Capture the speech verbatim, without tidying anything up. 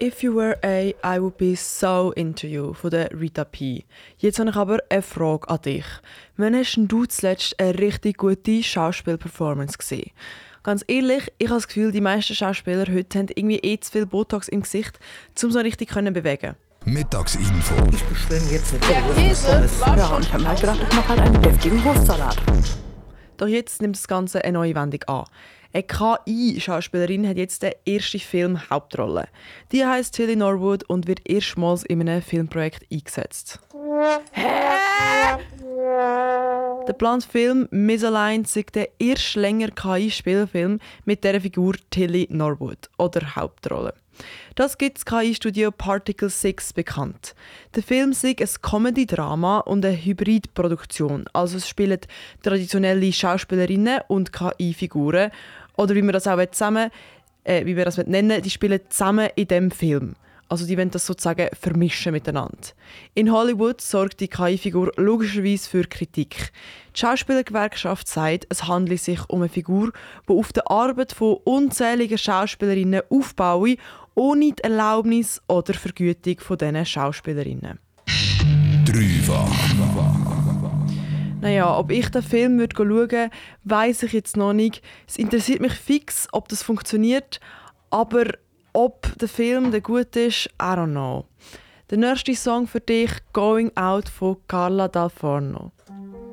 If You Were A, I Would Be So Into You von der Rita P. Jetzt habe ich aber eine Frage an dich. Wann hast denn du zuletzt eine richtig gute Schauspielperformance gesehen? Ganz ehrlich, ich habe das Gefühl, die meisten Schauspieler heute haben irgendwie eh zu viel Botox im Gesicht, um so richtig zu bewegen. Mittagsinfo. Ich bestelle jetzt eine Der Käse war Ja, schon und ich habe mir halt gedacht, ich mache halt einen deftigen Wurstsalat. Doch jetzt nimmt das Ganze eine neue Wendung an. Eine K I-Schauspielerin hat jetzt den ersten Film Hauptrolle. Die heisst Tilly Norwood und wird erstmals in einem Filmprojekt eingesetzt. Hä? Der geplante Film «Misaligned» ist der erste längere K I-Spielfilm mit der Figur Tilly Norwood oder Hauptrolle. Das gibt das K I-Studio Particle six bekannt. Der Film ist ein Comedy-Drama und eine Hybridproduktion. Also es spielen traditionelle Schauspielerinnen und K I-Figuren, oder wie wir das auch zusammen, äh, wie wir das nennen, die spielen zusammen in dem Film. Also die wollen das sozusagen vermischen miteinander. In Hollywood sorgt die K I-Figur logischerweise für Kritik. Die Schauspielergewerkschaft sagt, es handle sich um eine Figur, die auf der Arbeit von unzähligen Schauspielerinnen aufbaue, ohne die Erlaubnis oder Vergütung von diesen Schauspielerinnen. Dreifach. Naja, ob ich den Film würde schauen würde, weiss ich jetzt noch nicht. Es interessiert mich fix, ob das funktioniert, aber ob der Film der gut ist, I don't know. Der nächste Song für dich, «Going Out» von Carla Dal Forno.